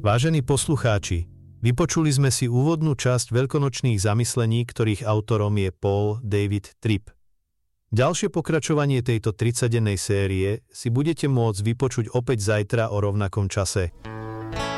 Vážení poslucháči, vypočuli sme si úvodnú časť veľkonočných zamyslení, ktorých autorom je Paul David Tripp. Ďalšie pokračovanie tejto 30-dennej série si budete môcť vypočuť opäť zajtra o rovnakom čase.